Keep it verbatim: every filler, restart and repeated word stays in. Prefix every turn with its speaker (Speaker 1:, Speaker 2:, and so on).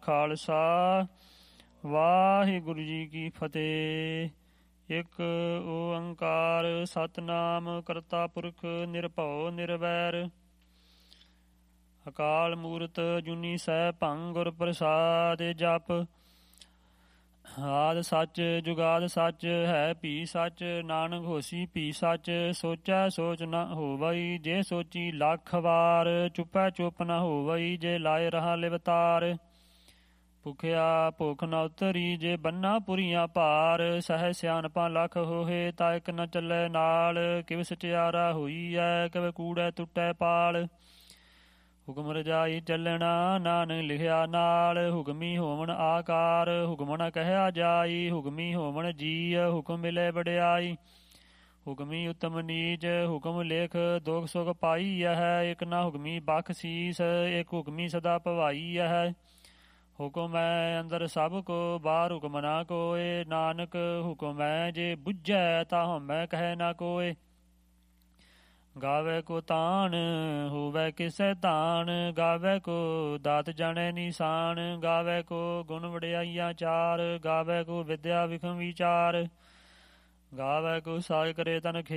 Speaker 1: ਖਾਲਸਾ ਵਾਹਿਗੁਰੂ ਜੀ ਕੀ ਫਤਿਹ। ਇੱਕ ਓੰਕਾਰ ਸਤਿਨਾਮ ਕਰਤਾ ਪੁਰਖ ਨਿਰਭਉ ਨਿਰਵੈਰ ਅਕਾਲ ਮੂਰਤ ਜੁਨੀ ਸੈਭੰ ਗੁਰ ਪ੍ਰਸਾਦਿ। ਜਪ ਆਦਿ ਸੱਚ ਜੁਗਾਦ ਸੱਚ ਹੈ ਭੀ ਸੱਚ, ਨਾਨਕ ਹੋਸੀ ਭੀ ਸੱਚ। ਸੋਚੈ ਸੋਚ ਨ ਹੋਵਈ ਜੇ ਸੋਚੀ ਲੱਖ ਵਾਰ, ਚੁੱਪੈ ਚੁੱਪ ਨ ਹੋਵਈ ਜੇ ਲਾਏ ਰਹਾ ਲਿਵਤਾਰ। ਭੁਖਿਆ ਭੁੱਖ ਨ ਉਤਰੀ ਜੇ ਬੰਨਾ ਪੁਰੀਆਂ ਭਾਰ, ਸਹਿ ਸਿਆਣਪਾਂ ਲੱਖ ਹੋਏ ਤਾ ਇੱਕ ਨ ਚੱਲੇ ਨਾਲ। ਕਿਵ ਸਚਿਆਰਾ ਹੋਈ ਐ ਕਿਵ ਕੂੜੈ ਟੁੱਟੈ ਪਾਲ, ਹੁਕਮ ਰਜਾਈ ਚੱਲਣਾ ਨਾਨਕ ਲਿਖਿਆ ਨਾਲ। ਹੁਕਮੀ ਹੋਵਣ ਆਕਾਰ ਹੁਕਮ ਨ ਕਹਿਆ ਜਾਈ, ਹੁਕਮੀ ਹੋਵਣ ਜੀ ਹੁਕਮ ਮਿਲੇ ਵਡਿਆਈ। ਹੁਕਮੀ ਉਤਮ ਨੀਚ ਹੁਕਮ ਲਿਖ ਦੁਖ ਸੁਖ ਪਾਈ ਹੈ, ਇੱਕ ਨਾ ਹੁਕਮੀ ਬਖਸ਼ੀਸ ਇੱਕ ਹੁਕਮੀ ਸਦਾ ਭਵਾਈ ਹੈ। ਹੁਕਮ ਹੈ ਅੰਦਰ ਸਭ ਕੋ ਬਾਹਰ ਹੁਕਮ ਨਾ ਕੋਏ, ਨਾਨਕ ਹੁਕਮ ਹੈ ਜੇ ਬੁੱਝੈ ਤਾ ਹਉਮੈ ਕਹਿ ਨਾ ਕੋਏ। ਗਾਵੇ ਕੋ ਤਾਣ ਹੋਵੇ ਕਿਸੇ ਤਾਣ, ਗਾਵੇ ਕੋ ਦਾਤ ਜਾਣੈ ਨਿਸ਼ਾਨ। ਗਾਵੇ ਕੋ ਗੁਣ ਵਡਿਆਈਆਂ ਚਾਰ, ਗਾਵੇ ਕੋ ਵਿਦਿਆ ਵਿਖਮ ਵਿਚਾਰ। ਗਾਵੇ ਕੋ ਸਾਜ ਕਰੇ ਤਨ